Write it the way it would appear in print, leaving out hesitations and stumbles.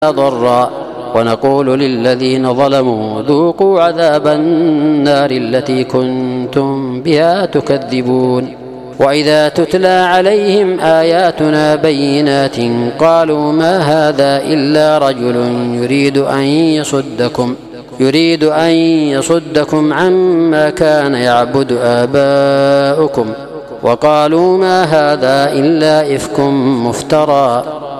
ضرا، ونقول للذين ظلموا ذوقوا عذاب النار التي كنتم بها تكذبون. وإذا تتلى عليهم آياتنا بينات قالوا ما هذا إلا رجل يريد أن يصدكم عما كان يعبد آباؤكم، وقالوا ما هذا إلا إفك مفترى